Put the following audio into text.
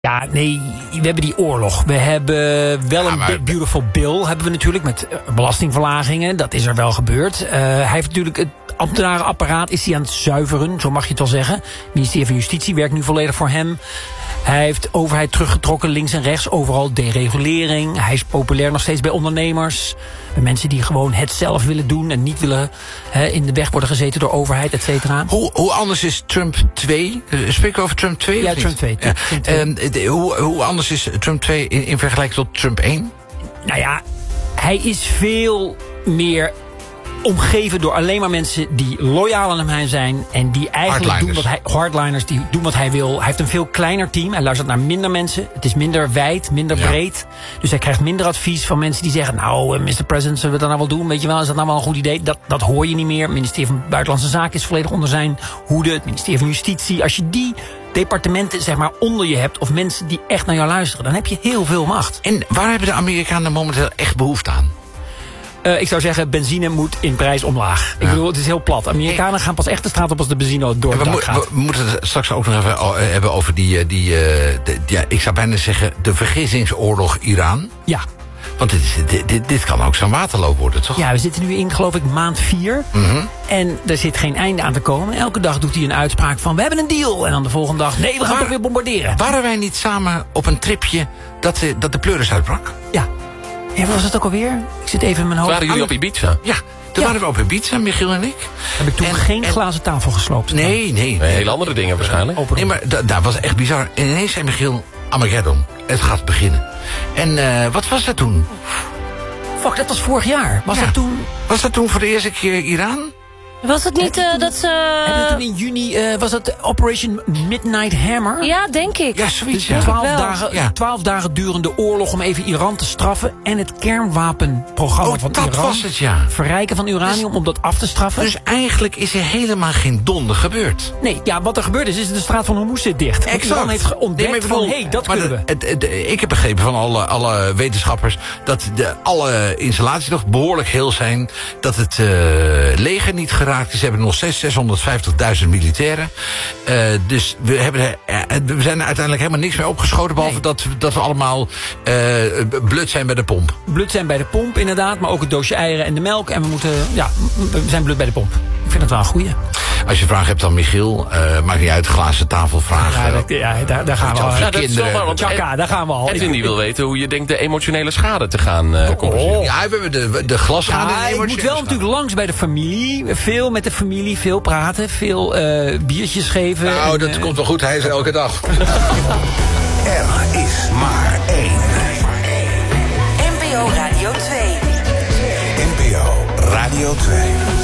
Ja, nee, we hebben die oorlog. We hebben wel een Big Beautiful Bill, hebben we natuurlijk, met belastingverlagingen. Dat is er wel gebeurd. Hij heeft natuurlijk het ambtenarenapparaat is hij aan het zuiveren, zo mag je het wel zeggen. Het ministerie van Justitie werkt nu volledig voor hem. Hij heeft de overheid teruggetrokken, links en rechts, overal deregulering. Hij is populair nog steeds bij ondernemers. Bij mensen die gewoon het zelf willen doen en niet willen in de weg worden gezeten door overheid, et cetera. Hoe anders is Trump 2? Spreken we over Trump 2? Ja, Trump 2. Ja. Trump 2. Hoe anders is Trump 2 in vergelijking tot Trump 1? Nou ja, hij is veel meer omgeven door alleen maar mensen die loyaal aan hem zijn en die eigenlijk hardliners die doen wat hij wil. Hij heeft een veel kleiner team. Hij luistert naar minder mensen. Het is minder wijd, minder breed. Dus hij krijgt minder advies van mensen die zeggen, nou, Mr. President, zullen we dat nou wel doen? Weet je wel, is dat nou wel een goed idee? Dat hoor je niet meer. Het ministerie van Buitenlandse Zaken is volledig onder zijn hoede. Het ministerie van Justitie. Als je die departementen zeg maar onder je hebt, of mensen die echt naar jou luisteren, dan heb je heel veel macht. En waar hebben de Amerikanen momenteel echt behoefte aan? Ik zou zeggen, benzine moet in prijs omlaag. Ik bedoel, het is heel plat. Amerikanen gaan pas echt de straat op als de benzine door het dak gaat. We moeten het straks ook nog even hebben over ik zou bijna zeggen, de vergissingsoorlog Iran. Ja. Want dit kan ook zo'n waterloop worden, toch? Ja, we zitten nu in, geloof ik, maand 4. En er zit geen einde aan te komen. Elke dag doet hij een uitspraak van, we hebben een deal. En dan de volgende dag, nee, we gaan toch weer bombarderen. Waren wij niet samen op een tripje dat de pleuris uitbrak? Ja. Ja, wat was het ook alweer? Ik zit even in mijn hoofd. Waren jullie op Ibiza? Ja, toen waren we op Ibiza, Michiel en ik. Heb ik toen geen glazen tafel gesloopt? Nee. Hele andere dingen waarschijnlijk. Nee, maar dat was echt bizar. En ineens zei Michiel, Armageddon, het gaat beginnen. En wat was dat toen? Fuck, dat was vorig jaar. Was dat toen voor de eerste keer Iran? Was het niet dat ze... Hebben we toen in juni, was dat Operation Midnight Hammer? Ja, denk ik. Ja, zoiets. Dus 12 12 dagen durende oorlog om even Iran te straffen. En het kernwapenprogramma van dat Iran. Was het, ja. Verrijken van uranium om dat af te straffen. Dus eigenlijk is er helemaal geen donder gebeurd. Nee, ja, wat er gebeurd is de straat van Hormuz zit dicht. Exact. Iran heeft ontdekt dat kunnen we. Ik heb begrepen van alle wetenschappers dat alle installaties nog behoorlijk heel zijn. Dat het leger niet geraakt is. Ze hebben nog steeds 650.000 militairen. Dus we zijn er uiteindelijk helemaal niks meer opgeschoten. Behalve dat we allemaal blut zijn bij de pomp. Blut zijn bij de pomp, inderdaad. Maar ook het doosje eieren en de melk. En we zijn blut bij de pomp. Ik vind het wel een goeie. Als je vragen hebt dan Michiel, maakt niet uit, glazen tafelvragen. Daar gaan we al. Ja, dat is wel waar, want Tjaka, daar gaan we al. Edwin die wil weten hoe je denkt de emotionele schade te gaan compenseren. Ja, we hebben de glasschade. Ja, ik moet wel natuurlijk langs bij de familie. Veel met de familie, veel praten, veel biertjes geven. Nou, dat komt wel goed, hij is er elke dag. Er is maar één. NPO Radio 2. NPO Radio 2.